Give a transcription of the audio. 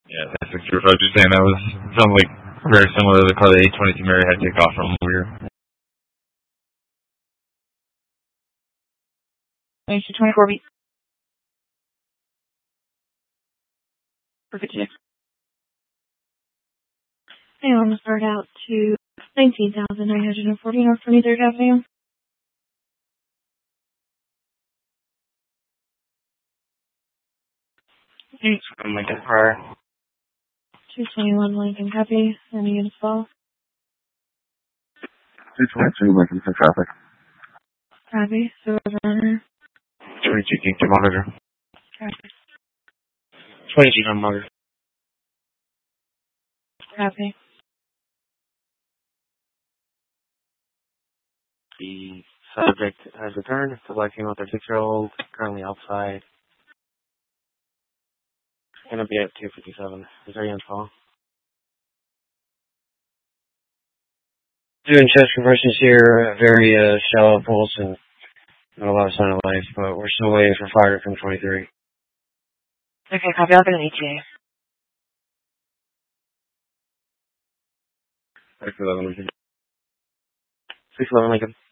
Yeah, that's what I was just saying. That was something like very similar to the car the A22 Mary had taken off from over here. 24 beat. Perfect. And I'm going to start out to 19,940 North 23rd Avenue. Lincoln Prior. 221 Lincoln, copy. Any units fall? 222 Lincoln for traffic. Copy. So runner. 22 Kingston Monitor. Copy. 22 on Monitor. Copy. The subject has returned. The black female 36-year-old, currently outside. Gonna be at 257. Is there any call? Doing chest conversions here, very shallow pulse and not a lot of sign of life, but we're still waiting for fire from 23. Okay, copy. I'll get an ETA. 611 Lincoln. 611 Lincoln.